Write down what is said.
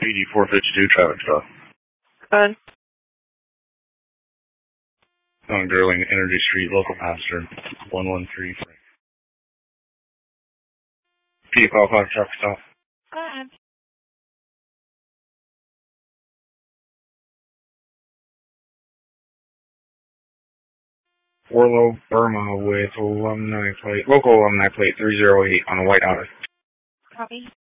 PD 452 traffic stop. Good. On Gerling Energy Street, local passenger 113. PD 5 traffic stop. Go ahead. Warlow, Burma with local alumni plate 308 on a white Audi. Copy.